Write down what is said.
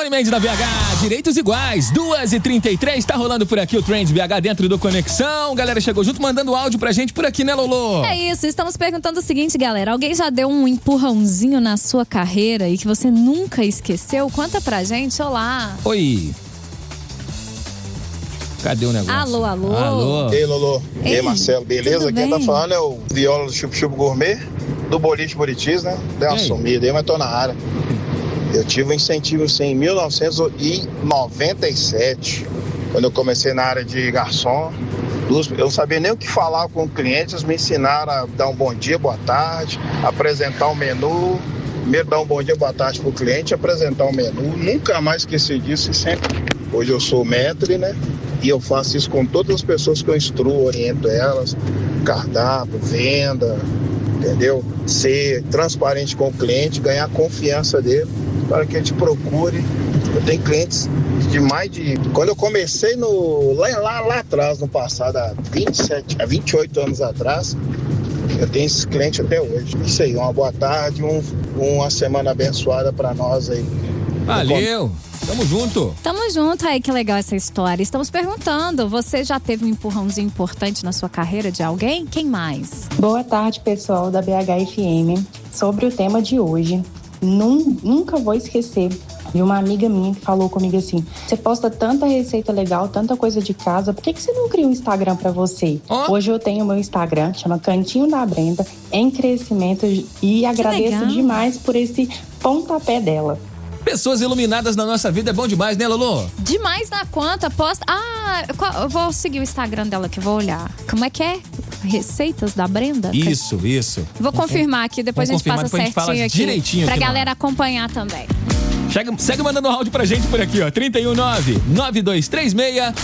Simone Mendes da BH, direitos iguais, 2h33, tá rolando por aqui o Trend BH dentro do Conexão. Galera chegou junto mandando áudio pra gente por aqui, né, Lolo? É isso, estamos perguntando o seguinte, galera. Alguém já deu um empurrãozinho na sua carreira e que você nunca esqueceu? Conta pra gente, olá. Oi. Cadê o negócio? Alô. Ei, Lolo. Ei, Marcelo, beleza? Quem tá falando é o Viola do Chup Chup Gourmet, do Boliche Buritis, né? Deu uma sumida aí, mas tô na área. Eu tive um incentivo assim, em 1997, quando eu comecei na área de garçom. Eu não sabia nem o que falar com clientes, me ensinaram a dar um bom dia, boa tarde, apresentar um menu. Primeiro dar um bom dia, boa tarde pro cliente, apresentar um menu. Nunca mais esqueci disso e sempre. Hoje eu sou maître, né? E eu faço isso com todas as pessoas que eu instruo, oriento elas, cardápio, venda, entendeu? Ser transparente com o cliente, ganhar a confiança dele para que a gente procure. Eu tenho clientes de mais de... Quando eu comecei lá atrás, no passado, há 28 anos atrás, eu tenho esses clientes até hoje. Isso aí, uma boa tarde, uma semana abençoada para nós aí. Valeu! Tamo junto. Tamo junto, aí que legal essa história. Estamos perguntando, você já teve um empurrãozinho importante na sua carreira de alguém? Quem mais? Boa tarde, pessoal da BH-FM. Sobre o tema de hoje, nunca vou esquecer de uma amiga minha que falou comigo assim: você posta tanta receita legal, tanta coisa de casa, por que você não cria um Instagram pra você? Hoje eu tenho meu Instagram, chama Cantinho da Brenda, em crescimento, e agradeço demais por esse pontapé dela. Pessoas iluminadas na nossa vida é bom demais, né, Lolo? Demais na conta, posta... eu vou seguir o Instagram dela que eu vou olhar. Como é que é? Receitas da Brenda? Isso. Vou confirmar aqui, depois a gente passa certinho aqui. Direitinho pra aqui galera acompanhar também. Segue mandando áudio pra gente por aqui, ó. 319-9236